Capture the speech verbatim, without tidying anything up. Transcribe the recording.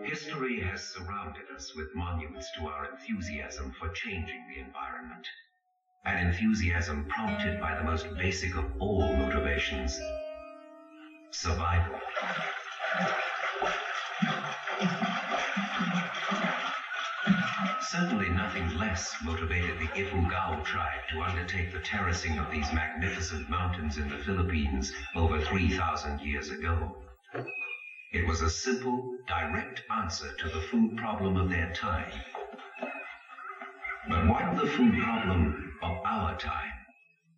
History has surrounded us with monuments to our enthusiasm for changing the environment. An enthusiasm prompted by the most basic of all motivations: survival. Certainly nothing less motivated the Ifugao tribe to undertake the terracing of these magnificent mountains in the Philippines over three thousand years ago. It was a simple, direct answer to the food problem of their time. But what of the food problem of our time?